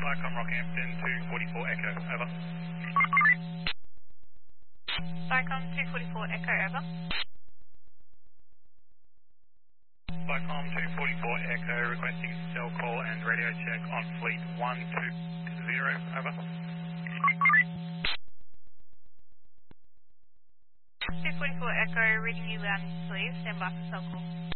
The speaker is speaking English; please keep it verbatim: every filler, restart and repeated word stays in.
Vicom Rockhampton two forty-four Echo, over. Vicom two forty-four Echo, over. Vicom two forty-four Echo requesting cell call and radio check on fleet one two zero, over. two forty-four Echo, reading you loud and please. Stand by for cell call.